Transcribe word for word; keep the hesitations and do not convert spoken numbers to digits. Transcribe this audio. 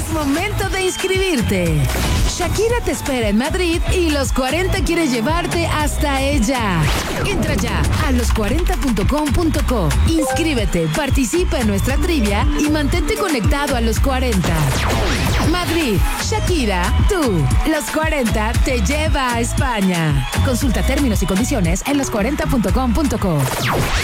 momento de inscribirte. Shakira te espera en Madrid y Los cuarenta quiere llevarte hasta ella. Entra ya a los cuarenta punto com punto co. Inscríbete, participa en nuestra trivia y mantente conectado a Los cuarenta. Madrid, Shakira, tú. Los cuarenta te lleva a España. Consulta términos y condiciones en los cuarenta punto com punto co.